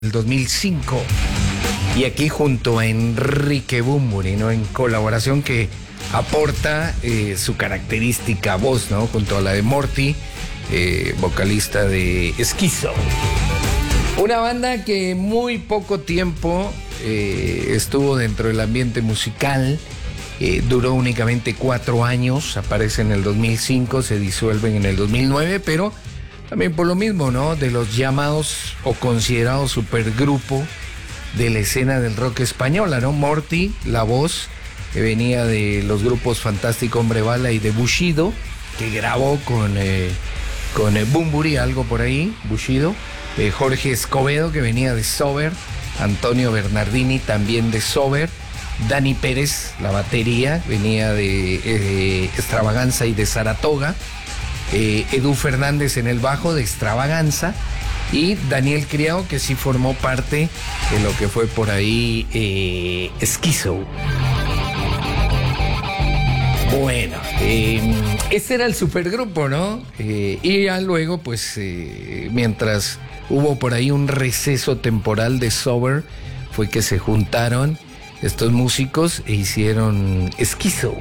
el 2005. Y aquí junto a Enrique Bunbury, ¿no? En colaboración que aporta su característica voz, ¿no? Junto a la de Morty, vocalista de Schizo. Una banda que muy poco tiempo estuvo dentro del ambiente musical. Duró únicamente 4 años, aparece en el 2005, se disuelven en el 2009, pero también por lo mismo, ¿no? De los llamados o considerados supergrupo de la escena del rock española, ¿no? Morty, la voz, que venía de los grupos Fantástico Hombre Bala y de Bushido, que grabó con Bunbury, algo por ahí, Bushido. Jorge Escobedo, que venía de Sober. Antonio Bernardini, también de Sober. Dani Pérez, la batería, venía de Extravaganza y de Saratoga. Edu Fernández en el bajo de Extravaganza. Y Daniel Criado, que sí formó parte de lo que fue por ahí Schizo. Bueno, este era el supergrupo, ¿no? Y ya luego, pues, mientras hubo por ahí un receso temporal de Sober, fue que se juntaron estos músicos e hicieron Schizo.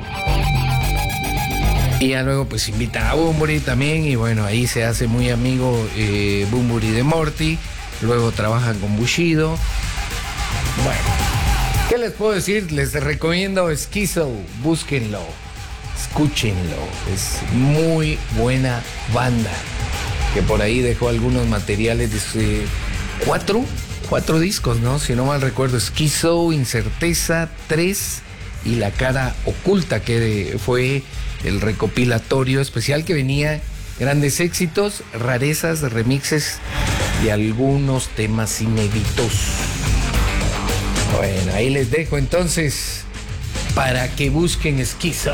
Y ya luego pues invita a Bunbury también, y bueno, ahí se hace muy amigo Bunbury de Morty. Luego trabajan con Bushido. Bueno, ¿qué les puedo decir? Les recomiendo Schizo, búsquenlo, escúchenlo. Es muy buena banda, que por ahí dejó algunos materiales de 4 discos, ¿no? Si no mal recuerdo, Schizo, Incerteza, 3 y La Cara Oculta, que fue el recopilatorio especial que venía grandes éxitos, rarezas, remixes y algunos temas inéditos. Bueno, ahí les dejo entonces para que busquen Schizo.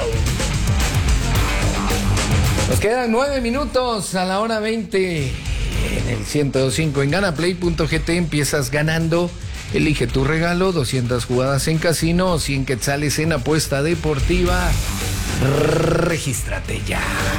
Nos quedan 9 minutos a la hora 20 en el 102.5 en ganaplay.gt. Empiezas ganando. Elige tu regalo, 200 jugadas en casino, 100 quetzales en apuesta deportiva. Regístrate ya.